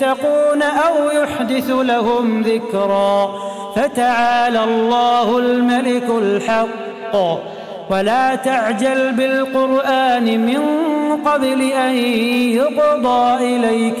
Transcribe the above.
يتقون أو يحدث لهم ذكرا. فتعالى الله الملك الحق. ولا تعجل بالقرآن من قبل أن يقضى إليك